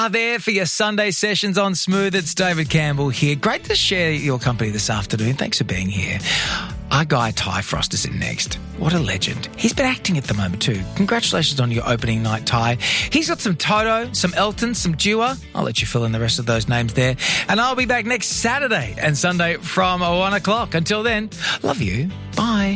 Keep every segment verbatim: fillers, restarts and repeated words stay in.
are there for your Sunday sessions on Smooth. It's David Campbell here. Great to share your company this afternoon. Thanks for being here. Our guy Ty Frost is in next. What a legend. He's been acting at the moment too. Congratulations on your opening night, Ty. He's got some Toto, some Elton, some Dua. I'll let you fill in the rest of those names there. And I'll be back next Saturday and Sunday from one o'clock. Until then, love you. Bye.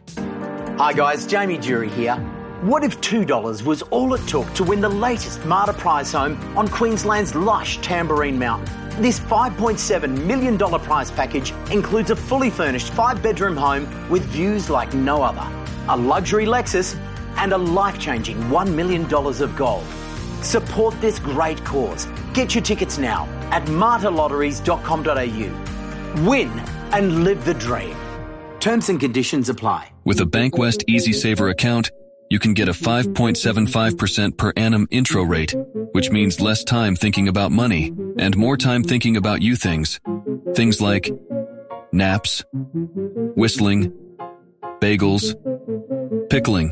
Hi guys, Jamie Jury here. What if two dollars was all it took to win the latest Marta prize home on Queensland's lush Tamborine Mountain? This five point seven million dollars prize package includes a fully furnished five-bedroom home with views like no other, a luxury Lexus and a life-changing one million dollars of gold. Support this great cause. Get your tickets now at marta lotteries dot com dot a u. Win and live the dream. Terms and conditions apply. With a Bankwest Easy Saver account, you can get a five point seven five percent per annum intro rate, which means less time thinking about money and more time thinking about you things. Things like naps, whistling, bagels, pickling,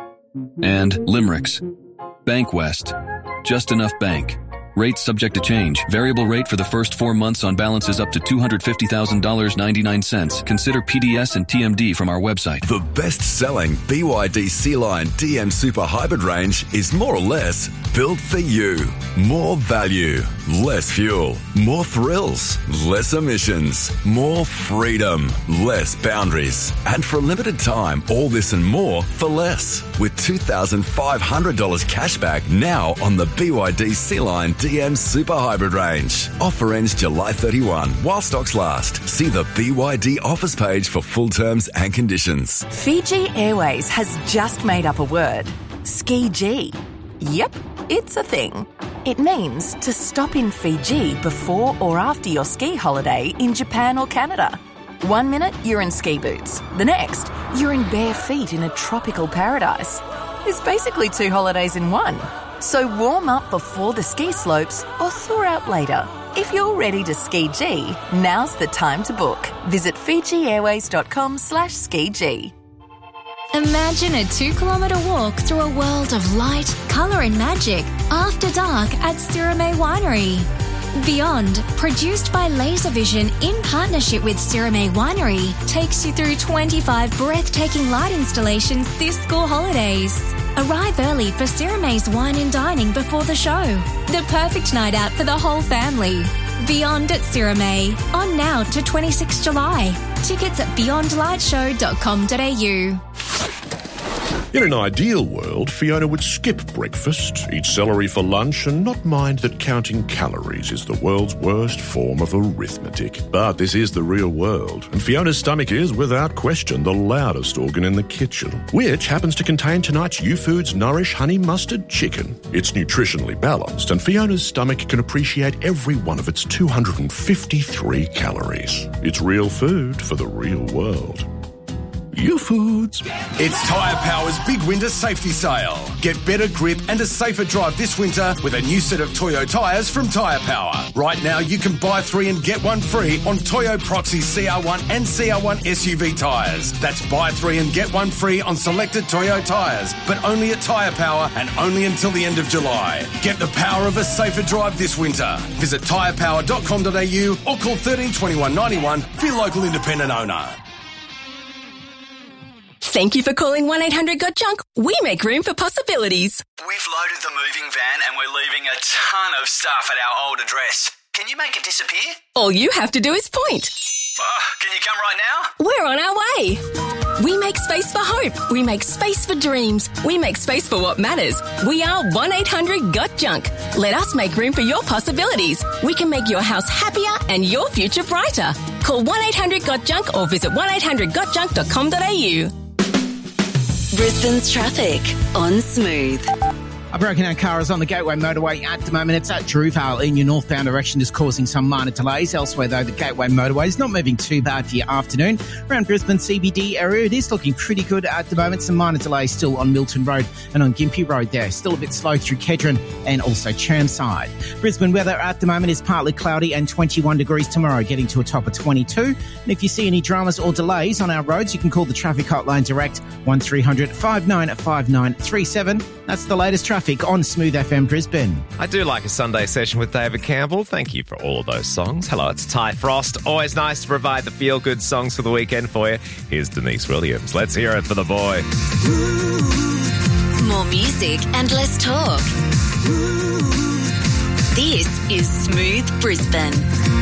and limericks. Bankwest. Just enough bank. Rates subject to change. Variable rate for the first four months on balances up to two hundred fifty thousand dollars and ninety-nine cents. Consider P D S and T M D from our website. The best-selling B Y D C-Line D M Super Hybrid range is more or less built for you. More value, less fuel, more thrills, less emissions, more freedom, less boundaries. And for a limited time, all this and more for less. With two thousand five hundred dollars cashback now on the B Y D C-Line D M Super Hybrid range. Offer ends July thirty-first while stocks last. See the B Y D offers page for full terms and conditions. Fiji Airways has just made up a word. Ski-G. Yep, it's a thing. It means to stop in Fiji before or after your ski holiday in Japan or Canada. One minute, you're in ski boots. The next, you're in bare feet in a tropical paradise. It's basically two holidays in one. So warm up before the ski slopes or thaw out later. If you're ready to ski-G, now's the time to book. Visit fiji airways dot com slash ski-G. Imagine a two-kilometre walk through a world of light, colour and magic after dark at Sirame Winery. Beyond, produced by Laservision in partnership with Sirame Winery, takes you through twenty-five breathtaking light installations this school holidays. Arrive early for Sirame's wine and dining before the show. The perfect night out for the whole family. Beyond at Sirame, on now to twenty-sixth of July. Tickets at beyond light show dot com dot a u. In an ideal world, Fiona would skip breakfast, eat celery for lunch, and not mind that counting calories is the world's worst form of arithmetic. But this is the real world, and Fiona's stomach is, without question, the loudest organ in the kitchen, which happens to contain tonight's U-Foods Nourish Honey Mustard Chicken. It's nutritionally balanced, and Fiona's stomach can appreciate every one of its two hundred fifty-three calories. It's real food for the real world. U-Foods. It's Tyre Power's big winter safety sale. Get better grip and a safer drive this winter with a new set of Toyo tyres from Tyre Power. Right now, you can buy three and get one free on Toyo Proxy C R one and C R one S U V tyres. That's buy three and get one free on selected Toyo tyres, but only at Tyre Power and only until the end of July. Get the power of a safer drive this winter. Visit tyre power dot com dot a u or call thirteen twenty-one ninety-one for your local independent owner. Thank you for calling one eight hundred got junk. We make room for possibilities. We've loaded the moving van and we're leaving a ton of stuff at our old address. Can you make it disappear? All you have to do is point. Oh, can you come right now? We're on our way. We make space for hope. We make space for dreams. We make space for what matters. We are one eight hundred got junk. Let us make room for your possibilities. We can make your house happier and your future brighter. Call one eight hundred got junk or visit one eight hundred got junk dot com dot a u. Brisbane's traffic on Smooth. A broken down car is on the Gateway motorway at the moment. It's at Drewvale in your northbound direction, just causing some minor delays. Elsewhere, though, the Gateway motorway is not moving too bad for your afternoon. Around Brisbane C B D area, it is looking pretty good at the moment. Some minor delays still on Milton Road and on Gympie Road there. Still a bit slow through Kedron and also Chermside. Brisbane weather at the moment is partly cloudy and twenty-one degrees tomorrow, getting to a top of twenty-two. And if you see any dramas or delays on our roads, you can call the traffic hotline direct one three hundred five nine five nine three seven. That's the latest traffic Traffic on Smooth F M Brisbane. I do like a Sunday session with David Campbell. Thank you for all of those songs. Hello, it's Ty Frost. Always nice to provide the feel-good songs for the weekend for you. Here's Denise Williams. Let's hear it for the boy. More music and less talk. This is Smooth Brisbane.